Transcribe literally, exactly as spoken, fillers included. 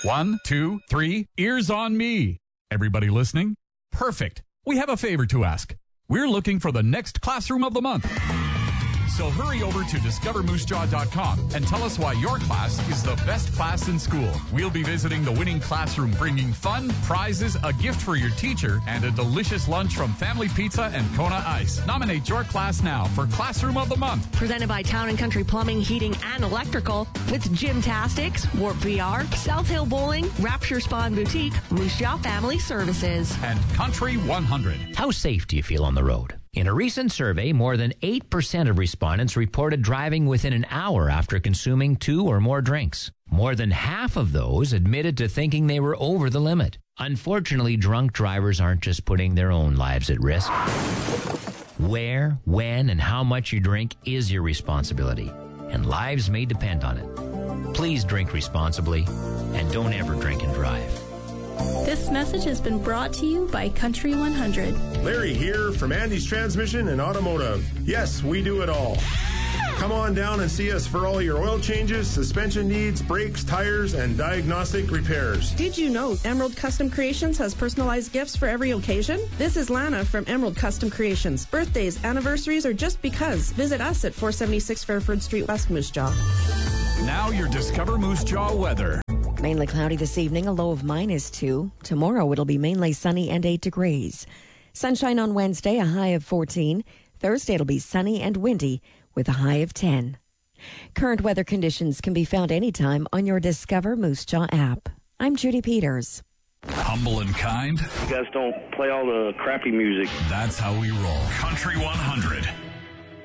One, two, three, ears on me. Everybody listening? Perfect. We have a favor to ask. We're looking for the next classroom of the month. So hurry over to discover moose jaw dot com and tell us why your class is the best class in school. We'll be visiting the winning classroom, bringing fun, prizes, a gift for your teacher, and a delicious lunch from Family Pizza and Kona Ice. Nominate your class now for Classroom of the Month. Presented by Town and Country Plumbing, Heating, and Electrical with Gymtastics, Warp V R, South Hill Bowling, Rapture Spa and Boutique, Moose Jaw Family Services, and Country one hundred. How safe do you feel on the road? In a recent survey, more than eight percent of respondents reported driving within an hour after consuming two or more drinks. More than half of those admitted to thinking they were over the limit. Unfortunately, drunk drivers aren't just putting their own lives at risk. Where, when, and how much you drink is your responsibility, and lives may depend on it. Please drink responsibly, and don't ever drink and drive. This message has been brought to you by Country one hundred. Larry here from Andy's Transmission and Automotive. Yes, we do it all. Come on down and see us for all your oil changes, suspension needs, brakes, tires, and diagnostic repairs. Did you know Emerald Custom Creations has personalized gifts for every occasion? This is Lana from Emerald Custom Creations. Birthdays, anniversaries, or just because. Visit us at four seventy-six Fairford Street, West Moose Jaw. Now your Discover Moose Jaw weather. Mainly cloudy this evening, a low of minus two. Tomorrow it'll be mainly sunny and eight degrees. Sunshine on Wednesday, a high of fourteen. Thursday it'll be sunny and windy with a high of ten. Current weather conditions can be found anytime on your Discover Moose Jaw app. I'm Judy Peters. Humble and kind. You guys don't play all the crappy music. That's how we roll. Country one hundred.